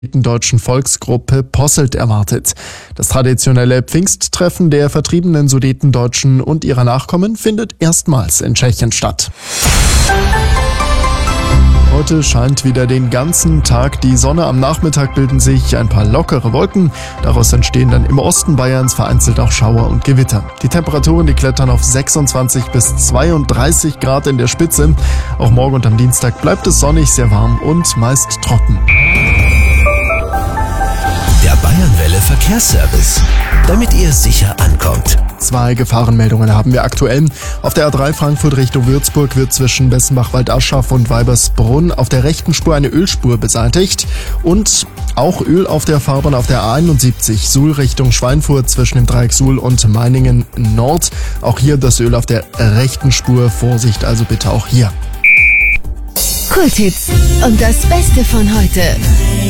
deutschen Volksgruppe Posselt erwartet. Das traditionelle Pfingsttreffen der vertriebenen Sudetendeutschen und ihrer Nachkommen findet erstmals in Tschechien statt. Heute scheint wieder den ganzen Tag die Sonne. Am Nachmittag bilden sich ein paar lockere Wolken. Daraus entstehen dann im Osten Bayerns vereinzelt auch Schauer und Gewitter. Die Temperaturen, die klettern auf 26 bis 32 Grad in der Spitze. Auch morgen und am Dienstag bleibt es sonnig, sehr warm und meist trocken. Der Bayernwelle Verkehrsservice, damit ihr sicher ankommt. 2 Gefahrenmeldungen haben wir aktuell. Auf der A3 Frankfurt Richtung Würzburg wird zwischen Bessenbach-Waldaschaf und Weibersbrunn auf der rechten Spur eine Ölspur beseitigt. Und auch Öl auf der Fahrbahn auf der A71 Suhl Richtung Schweinfurt zwischen dem Dreieck Suhl und Meiningen Nord. Auch hier das Öl auf der rechten Spur. Vorsicht also bitte auch hier. Kulthits und das Beste von heute.